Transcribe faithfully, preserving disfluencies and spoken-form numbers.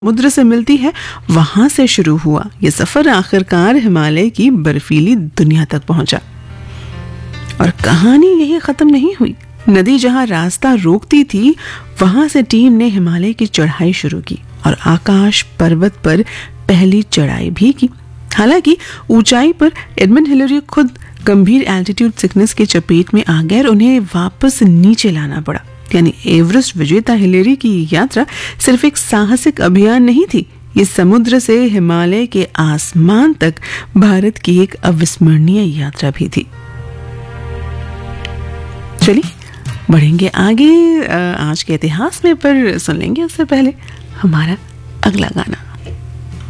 समुद्र से मिलती है, वहां से शुरू हुआ ये सफर आखिरकार हिमालय की बर्फीली दुनिया तक पहुंचा। और कहानी यही खत्म नहीं हुई। नदी जहां रास्ता रोकती थी, वहां से टीम ने हिमालय की चढ़ाई शुरू की और आकाश पर्वत पर पहली चढ़ाई भी की। हालांकि ऊंचाई पर एडमंड हिलरी खुद गंभीर एल्टीट्यूड सिकनेस की चपेट में आ गए और उन्हें वापस नीचे लाना पड़ा। यानी एवरेस्ट विजेता हिलेरी की यात्रा सिर्फ एक साहसिक अभियान नहीं थी, ये समुद्र से हिमालय के आसमान तक भारत की एक अविस्मरणीय यात्रा भी थी। चलिए बढ़ेंगे आगे आज के इतिहास में, पर सुन लेंगे उससे पहले हमारा अगला गाना।